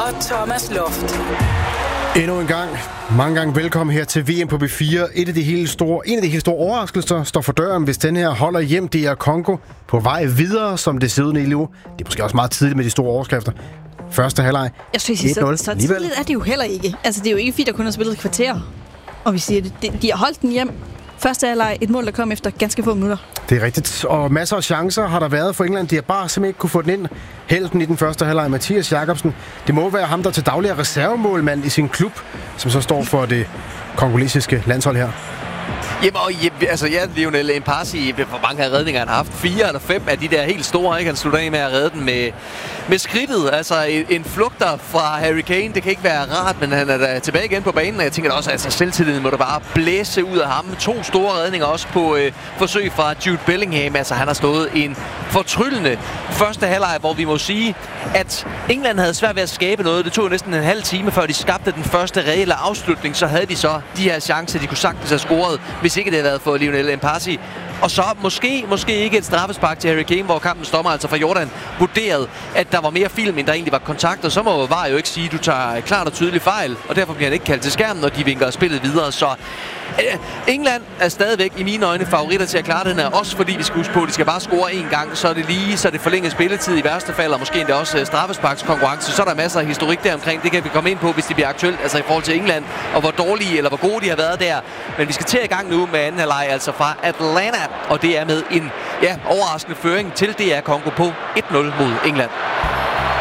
og Thomas Loft. Endnu en gang. Mange gange velkommen her til VM på B4. En af de helt store overraskelser står for døren, hvis den her holder hjem. Det er Congo på vej videre, som det ser ud lige nu. Det er måske også meget tidligt med de store overskrifter. Første halvleg. Jeg synes, så tidligt er det jo heller ikke. Altså, det er jo ikke fordi, der kun har spillet et kvarter. Og vi siger det. De har holdt den hjem. Første halvleg, et mål, der kom efter ganske få minutter. Det er rigtigt. Og masser af chancer har der været for England. De har bare simpelthen ikke kunne få den ind. Helten i den første halvleg, Mathias Jakobsen. Det må være ham, der til daglig er reservemålmand i sin klub, som så står for det kongolesiske landshold her. Lionel Mpasi, hvor mange af redninger han har haft? 4 eller 5 af de der helt store, ikke? Han slutter af med at redde den med skridtet. Altså en flugter fra Harry Kane, det kan ikke være rart, men han er da tilbage igen på banen, og jeg tænker da også, at selvtilliden må da bare blæse ud af ham. 2 store redninger også på forsøg fra Jude Bellingham. Altså han har stået en fortryllende første halvleg, hvor vi må sige, at England havde svært ved at skabe noget. Det tog næsten en halv time, før de skabte den første reelle afslutning. Så havde de så de her chancer, de kunne sagtens have scoret, hvis ikke det havde været for Lionel Mpasi. Og så måske ikke et straffespark til Harry Kane, hvor kampens dommer, altså fra Jordan, vurderede, at der var mere film, end der egentlig var kontakt. Og så må VAR jo ikke sige, at du tager klart og tydeligt fejl, og derfor bliver han ikke kaldt til skærmen, og de vinker spillet videre. Så England er stadigvæk i mine øjne favoritter til at klare den her, også fordi vi skal huske på, at de skal bare score én gang, så er det forlænget spilletid i værste fald, og måske endda også straffesparkskonkurrence. Så er der masser af historik deromkring. Det kan vi komme ind på, hvis det bliver aktuelt, altså i forhold til England, og hvor dårlige eller hvor gode de har været der. Men vi skal til i gang nu med anden halvleg, altså fra Atlanta, og det er med en overraskende føring til DR Congo på 1-0 mod England.